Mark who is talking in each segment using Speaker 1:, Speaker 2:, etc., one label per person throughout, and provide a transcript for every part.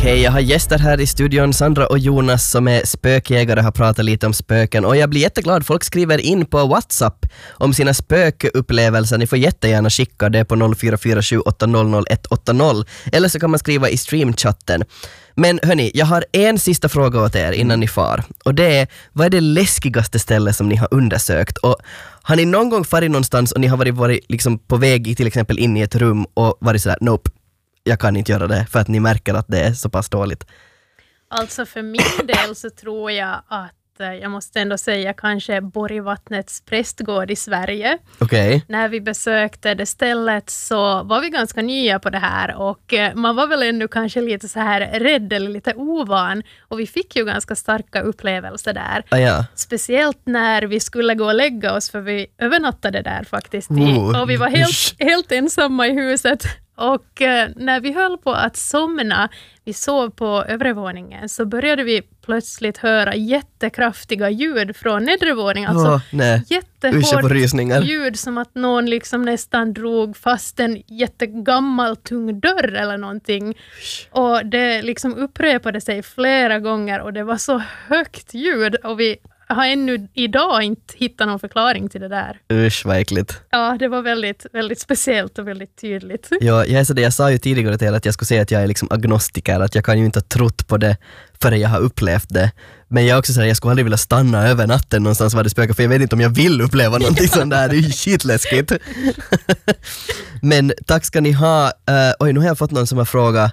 Speaker 1: Hej, jag har gäster här i studion, Sandra och Jonas som är spökjägare, har pratat lite om spöken och jag blir jätteglad, folk skriver in på WhatsApp om sina spökupplevelser. Ni får jättegärna skicka det på 0447800180 eller så kan man skriva i streamchatten. Men hörni, jag har en sista fråga åt er innan ni far och det är, vad är det läskigaste stället som ni har undersökt? Och har ni någon gång farit någonstans och ni har varit liksom på väg till exempel in i ett rum och varit sådär, nope, jag kan inte göra det för att ni märker att det är så pass dåligt?
Speaker 2: Alltså för min del så tror jag att jag måste ändå säga kanske Borgvattnets prästgård i Sverige.
Speaker 1: Okej.
Speaker 2: När vi besökte det stället så var vi ganska nya på det här och man var väl ännu kanske lite så här rädd eller lite ovan och vi fick ju ganska starka upplevelser där.
Speaker 1: Ah, ja.
Speaker 2: Speciellt när vi skulle gå och lägga oss för vi övernattade där faktiskt och vi var helt ensamma i huset. Och när vi höll på att somna, vi sov på övervåningen, så började vi plötsligt höra jättekraftiga ljud från nedrevåningen. Alltså jättehårt ljud som att någon liksom nästan drog fast en jättegammal tung dörr eller någonting. Och det liksom upprepade sig flera gånger och det var så högt ljud och vi har ännu idag inte hittat någon förklaring till det där.
Speaker 1: Usch, vad äckligt.
Speaker 2: Ja, det var väldigt, väldigt speciellt och väldigt tydligt.
Speaker 1: Ja, jag sa ju tidigare till er att jag skulle säga att jag är liksom agnostiker, att jag kan ju inte ha trott på det förrän jag har upplevt det. Men jag är också så här, jag skulle aldrig vilja stanna över natten någonstans var det spökar, för jag vet inte om jag vill uppleva någonting sånt där, det är ju skitläskigt. Men tack ska ni ha. Oj, nu har jag fått någon som har frågat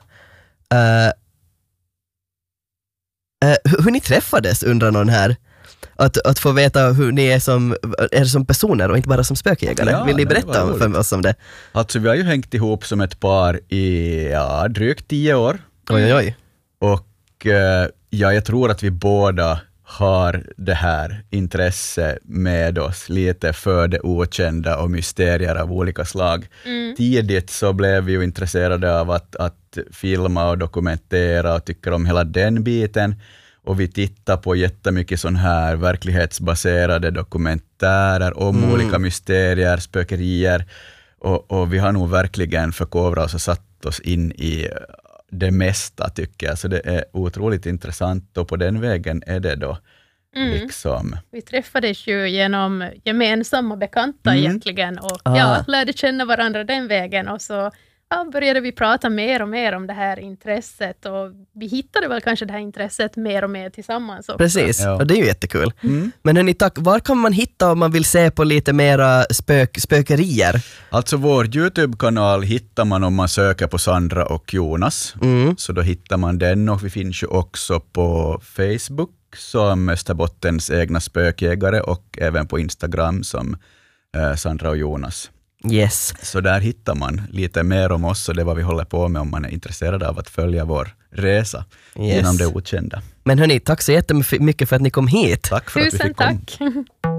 Speaker 1: hur ni träffades, undrar någon här. Att få veta hur ni är som personer och inte bara som spökjägare. Ja, vill ni berätta för oss om det?
Speaker 3: Alltså vi har ju hängt ihop som ett par i drygt 10 år.
Speaker 1: Oj.
Speaker 3: Och jag tror att vi båda har det här intresse med oss lite för det okända och mysterier av olika slag. Tidigt så blev vi ju intresserade av att filma och dokumentera och tycker om hela den biten. Och vi tittar på jättemycket sån här verklighetsbaserade dokumentärer om olika mysterier, spökerier. Och vi har nog verkligen förkovrat oss och satt oss in i det mesta, tycker jag. Så det är otroligt intressant och på den vägen är det då liksom. Vi
Speaker 2: träffades ju genom gemensamma bekanta egentligen och lärde känna varandra den vägen och så började vi prata mer och mer om det här intresset och vi hittade väl kanske det här intresset mer och mer tillsammans också.
Speaker 1: Precis, och det är ju jättekul. Men hörni, tack. Var kan man hitta om man vill se på lite mera spökerier?
Speaker 3: Alltså vår YouTube-kanal hittar man om man söker på Sandra och Jonas. Så då hittar man den och vi finns ju också på Facebook som Österbottens egna spökjägare och även på Instagram som Sandra och Jonas.
Speaker 1: Yes.
Speaker 3: Så där hittar man lite mer om oss och det är vad vi håller på med om man är intresserad av att följa vår resa genom det okända.
Speaker 1: Men hörni, tack så jättemycket för att ni kom hit.
Speaker 3: Tack för att vi fick komma.
Speaker 2: Tusen tack.